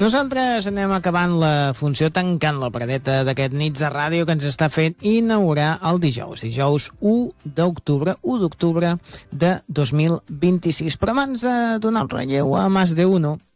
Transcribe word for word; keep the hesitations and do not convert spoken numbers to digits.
Nosaltres anem acabant la funció, tancant la paradeta d'aquest Nits de Ràdio que ens està fent inaugurar el dijous, dijous u d'octubre, u d'octubre de dos mil vint-i-sis. Però abans de donar el relleu a Más de Uno,